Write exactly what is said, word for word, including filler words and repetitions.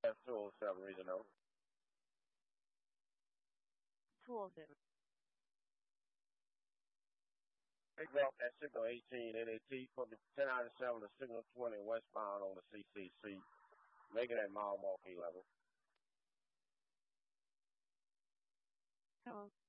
F two oh seven regional. two oh seven. Pick up at signal eighteen N A T for the ten out of seven to signal twenty westbound on the C C C. Making that mile marking level. Hello.